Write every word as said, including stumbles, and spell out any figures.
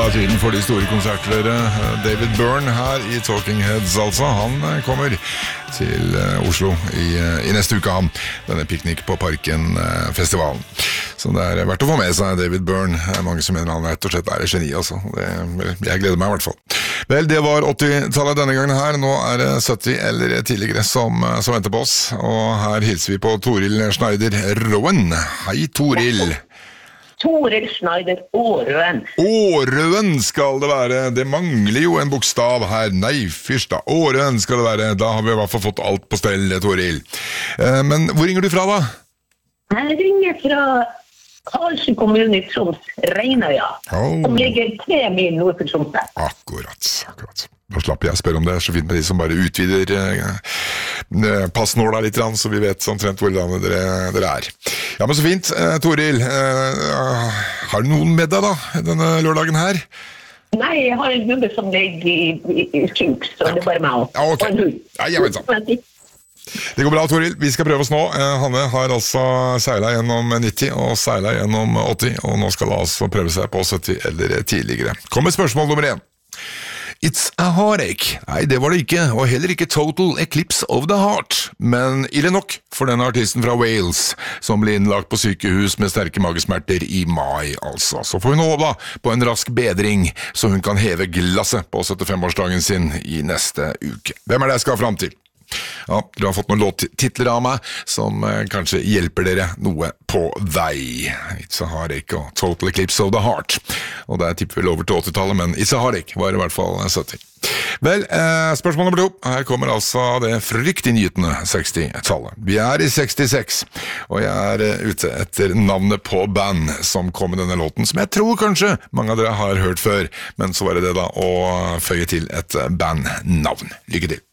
er tiden for de store konserter, dere. David Byrne her i Talking Heads, altså. Han kommer til Oslo i, i neste uke, han. Denne Piknik på Parken-festivalen. Så det er verdt å få med seg David Byrne. Det er mange som mener han rett og slett er et geni, altså. Det, jeg gleder meg i hvert fall. Vel, det var åttitallet denne gangen her. Nå er det sytti eller tidligere som, som venter på oss. Og her hilser vi på Toril Schneider Rowan. Hei, Toril. Toril Schneider Årøen. Årøen skal det være. Det mangler jo en bokstav her. Nei, fyrst da. Årøen skal det være. Da har vi i hvert fall fått alt på stell, Toril. Eh, men hvor ringer du fra da? Jeg ringer fra Karlsøy kommune i Troms, Reinøya. Oh. Som ligger tre mil nord for Troms. Akkurat, akkurat. Da slapper jeg å spørre om det. Så fint med de som bare utvider eh, passnåla litt, så vi vet omtrent hvor landet dere, dere er. Ja, men så fint. Eh, Toril, eh, har du noen med deg da, denne lørdagen her? Nei, jeg har en hund som ligger i, i, i sjuk, så ja. Det er bare meg. Ja, ok. Ja, jeg vet sånn. Det går bra, Toril. Vi skal prøve oss nå. Eh, Hanne har altså seilet gjennom nitti og seilet gjennom åtti, og nå skal han altså prøve seg på sytti eller tidligere. Kommer spørsmål nummer én. It's a heartache. Nei, det var det ikke, og heller ikke Total Eclipse of the Heart. Men ille nok for denne artisten fra Wales, som ble innlagt på sykehus med sterke magesmerter i mai, altså. Så får hun håpe da på en rask bedring, så hun kan heve glasset på syttifem-årsdagen sin i neste uke. Hvem er det jeg skal fram til? Ja, dere har fått noen låttitler av meg som eh, kanskje hjelper dere noe på vei. It's a Heartache og Total Eclipse of the Heart. Og det er tipper vel over til åttitallet, men It's a Heartache var i hvert fall sytti. Vel, eh, spørsmål nummer to. Her kommer altså det fryktinngytende sekstitallet. Vi er i sekstiseks, og jeg er eh, ute etter navnet på band som kom med denne låten, som jeg tror kanskje mange av dere har hørt før, men så var det det da å føye til et bandnavn. Lykke til.